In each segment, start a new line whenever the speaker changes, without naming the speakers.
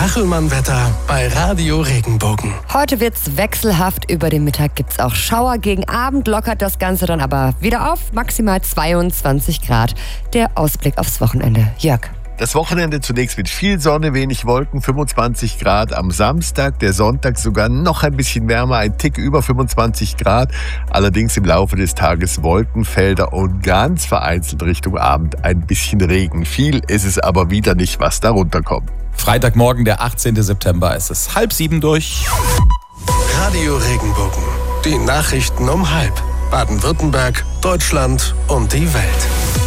Kachelmann-Wetter bei Radio Regenbogen.
Heute wird's wechselhaft. Über den Mittag gibt's auch Schauer. Gegen Abend lockert das Ganze dann aber wieder auf. Maximal 22 Grad. Der Ausblick aufs Wochenende. Jörg.
Das Wochenende zunächst mit viel Sonne, wenig Wolken, 25 Grad am Samstag. Der Sonntag sogar noch ein bisschen wärmer, ein Tick über 25 Grad. Allerdings im Laufe des Tages Wolkenfelder und ganz vereinzelt Richtung Abend ein bisschen Regen. Viel ist es aber wieder nicht, was da runterkommt.
Freitagmorgen, der 18. September, es ist 6:30 durch.
Radio Regenbogen. Die Nachrichten um 6. Baden-Württemberg, Deutschland und die Welt.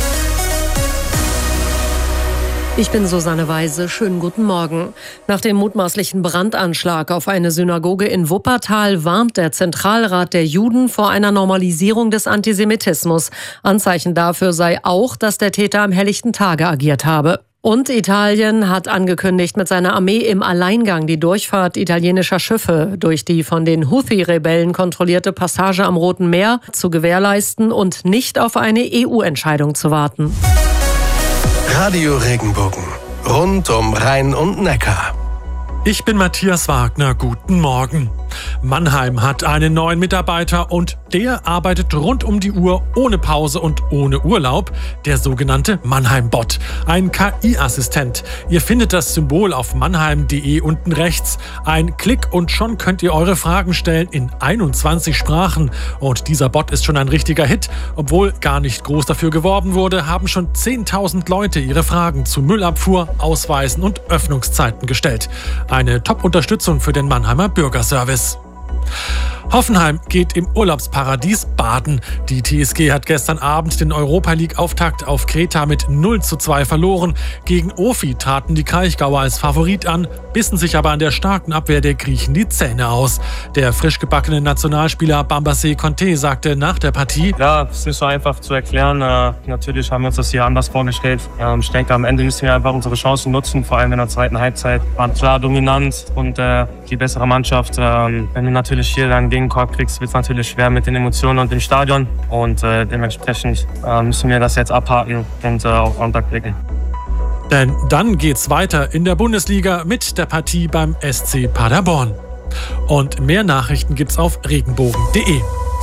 Ich bin Susanne Weise. Schönen guten Morgen. Nach dem mutmaßlichen Brandanschlag auf eine Synagoge in Wuppertal warnt der Zentralrat der Juden vor einer Normalisierung des Antisemitismus. Anzeichen dafür sei auch, dass der Täter am helllichten Tage agiert habe. Und Italien hat angekündigt, mit seiner Armee im Alleingang die Durchfahrt italienischer Schiffe durch die von den Houthi-Rebellen kontrollierte Passage am Roten Meer zu gewährleisten und nicht auf eine EU-Entscheidung zu warten.
Radio Regenbogen. Rund um Rhein und Neckar.
Ich bin Matthias Wagner. Guten Morgen. Mannheim hat einen neuen Mitarbeiter und der arbeitet rund um die Uhr ohne Pause und ohne Urlaub. Der sogenannte Mannheim-Bot. Ein KI-Assistent. Ihr findet das Symbol auf mannheim.de unten rechts. Ein Klick und schon könnt ihr eure Fragen stellen in 21 Sprachen. Und dieser Bot ist schon ein richtiger Hit. Obwohl gar nicht groß dafür geworben wurde, haben schon 10.000 Leute ihre Fragen zu Müllabfuhr, Ausweisen und Öffnungszeiten gestellt. Eine Top-Unterstützung für den Mannheimer Bürgerservice. Hoffenheim geht im Urlaubsparadies baden. Die TSG hat gestern Abend den Europa-League-Auftakt auf Kreta mit 0:2 verloren. Gegen Ofi traten die Kraichgauer als Favorit an, bissen sich aber an der starken Abwehr der Griechen die Zähne aus. Der frisch gebackene Nationalspieler Bambassé Conté sagte nach der Partie:
Ja, es ist nicht so einfach zu erklären. Natürlich haben wir uns das hier anders vorgestellt. Ich denke, am Ende müssen wir einfach unsere Chancen nutzen. Vor allem in der zweiten Halbzeit waren klar dominant und die bessere Mannschaft. Wenn du natürlich hier dann gegen Korb kriegst, wird es natürlich schwer mit den Emotionen und dem Stadion. Und dementsprechend müssen wir das jetzt abhaken und auf Sonntag blicken.
Denn dann geht's weiter in der Bundesliga mit der Partie beim SC Paderborn. Und mehr Nachrichten gibt's auf regenbogen.de.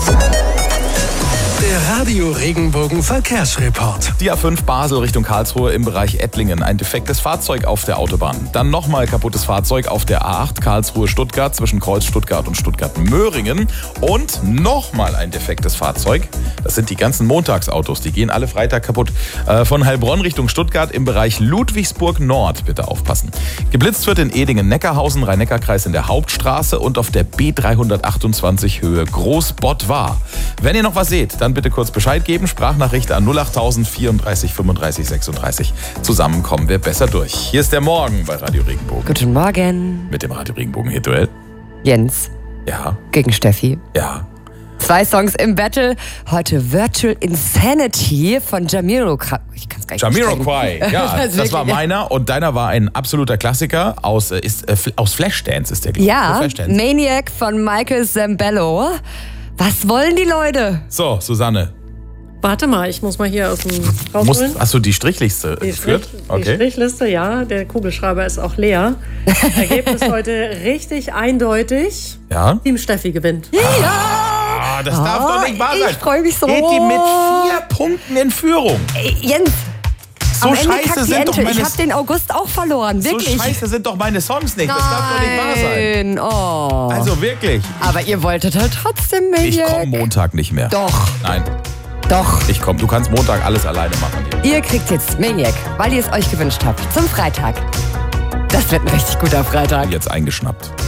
Der Radio Regenbogen Verkehrsreport.
Die A5 Basel Richtung Karlsruhe im Bereich Ettlingen. Ein defektes Fahrzeug auf der Autobahn. Dann nochmal kaputtes Fahrzeug auf der A8 Karlsruhe-Stuttgart zwischen Kreuz Stuttgart und Stuttgart-Möhringen. Und nochmal ein defektes Fahrzeug. Das sind die ganzen Montagsautos. Die gehen alle Freitag kaputt. Von Heilbronn Richtung Stuttgart im Bereich Ludwigsburg Nord. Bitte aufpassen. Geblitzt wird in Edingen-Neckarhausen, Rhein-Neckar-Kreis in der Hauptstraße und auf der B328 Höhe Groß-Bottwar. Wenn ihr noch was seht, dann bitte kurz Bescheid geben. Sprachnachricht an 08000 34 35 36. Zusammen kommen wir besser durch. Hier ist der Morgen bei Radio Regenbogen.
Guten Morgen.
Mit dem Radio Regenbogen Hit-Duell.
Jens.
Ja.
Gegen Steffi.
Ja.
2 Songs im Battle. Heute Virtual Insanity von Jamiroquai. Ich kann's gar nicht
Jamiroquai. Ja, das war
wirklich,
meiner und deiner war ein absoluter Klassiker aus Flashdance ist der.
Ja,
Flashdance.
Maniac von Michael Zambello. Was wollen die Leute?
So, Susanne.
Warte mal, ich muss mal hier aus dem rausholen.
Hast du die Strichliste geführt?
Die Strichliste, ja. Der Kugelschreiber ist auch leer. Ergebnis heute richtig eindeutig.
Ja.
Team Steffi gewinnt.
Ja, das darf doch nicht wahr sein.
Ich freue mich so.
Geht die mit 4 Punkten in Führung.
Ey, Jens.
So
am Ende
scheiße
kackt die
sind doch
Ente.
meine...
Ich habe den August auch verloren, wirklich.
So scheiße sind doch meine Songs nicht. Das darf doch nicht wahr sein.
Nein, oh.
Also wirklich.
Aber ihr wolltet halt trotzdem Maniac.
Ich komme Montag nicht mehr.
Doch.
Nein.
Doch.
Ich komme. Du kannst Montag alles alleine machen.
Ihr kriegt jetzt Maniac, weil ihr es euch gewünscht habt, zum Freitag. Das wird ein richtig guter Freitag.
Jetzt eingeschnappt.